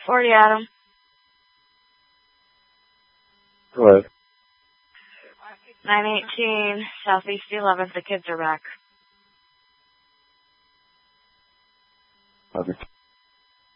40 Adam. Go ahead. 918 Southeast 11th. The kids are back. Okay.